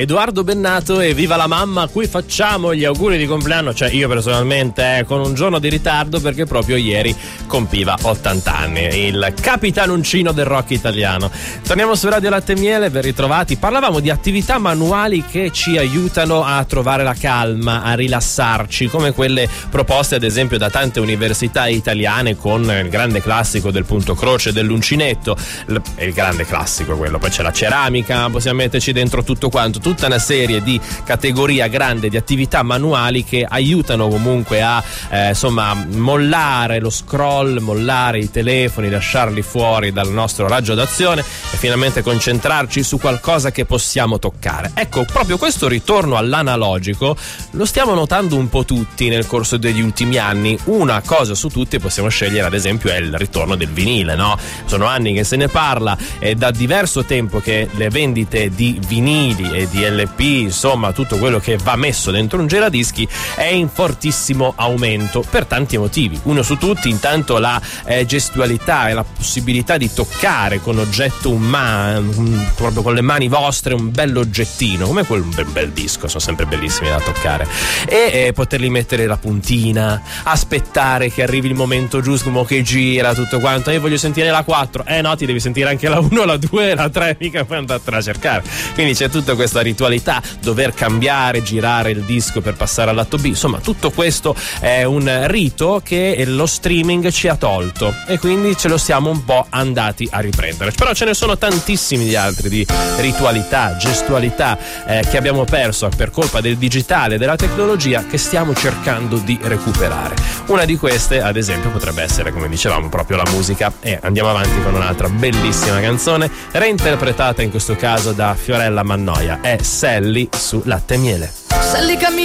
Edoardo Bennato e Viva la mamma, a cui facciamo gli auguri di compleanno, cioè io personalmente con un giorno di ritardo perché proprio ieri compiva 80 anni, il capitanoncino del rock italiano. Torniamo su Radio Latte e Miele, ben ritrovati. Parlavamo di attività manuali che ci aiutano a trovare la calma, a rilassarci, come quelle proposte ad esempio da tante università italiane con il grande classico del punto croce, dell'uncinetto, è il grande classico quello, poi c'è la ceramica, possiamo metterci dentro tutto quanto, tutta una serie di categoria grande di attività manuali che aiutano comunque a mollare lo scroll, mollare i telefoni, lasciarli fuori dal nostro raggio d'azione e finalmente concentrarci su qualcosa che possiamo toccare. Ecco, proprio questo ritorno all'analogico lo stiamo notando un po' tutti nel corso degli ultimi anni. Una cosa su tutte possiamo scegliere, ad esempio, è il ritorno del vinile, no? Sono anni che se ne parla, è da diverso tempo che le vendite di vinili e di LP, insomma tutto quello che va messo dentro un giradischi è in fortissimo aumento per tanti motivi. Uno su tutti, intanto la gestualità e la possibilità di toccare con oggetto proprio con le mani vostre un bell'oggettino come un bel disco, sono sempre bellissimi da toccare, e poterli mettere la puntina, aspettare che arrivi il momento giusto, come che gira tutto quanto. Io voglio sentire la 4, no, ti devi sentire anche la 1, la 2, la 3, mica puoi andartela a cercare. Quindi c'è tutta questa ritualità, dover cambiare, girare il disco per passare al lato B, insomma tutto questo è un rito che lo streaming ci ha tolto e quindi ce lo siamo un po' andati a riprendere. Però ce ne sono tantissimi di altri di ritualità, gestualità che abbiamo perso per colpa del digitale e della tecnologia che stiamo cercando di recuperare. Una di queste, ad esempio, potrebbe essere, come dicevamo, proprio la musica, e andiamo avanti con un'altra bellissima canzone reinterpretata in questo caso da Fiorella Mannoia, è Sally su Latte e Miele. Sally